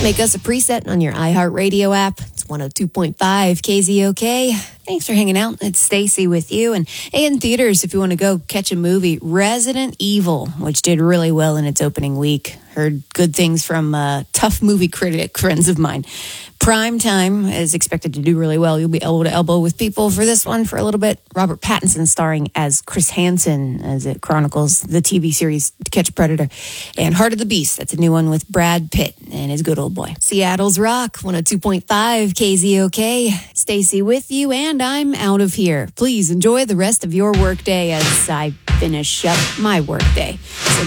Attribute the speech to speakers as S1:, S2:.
S1: Make us a preset on your iHeartRadio app. It's 102.5 KZOK. Thanks for hanging out. It's Stacy with you. And in theaters, if you want to go catch a movie, Resident Evil, which did really well in its opening week. Heard good things from tough movie critic friends of mine. Prime Time is expected to do really well. You'll be elbow to elbow with people for this one for a little bit. Robert Pattinson starring as Chris Hansen as it chronicles the TV series To Catch a Predator. And Heart of the Beast, that's a new one with Brad Pitt and his good old boy. Seattle's Rock, 102.5 KZOK. Stacy with you, and I'm out of here. Please enjoy the rest of your workday as I finish up my workday. So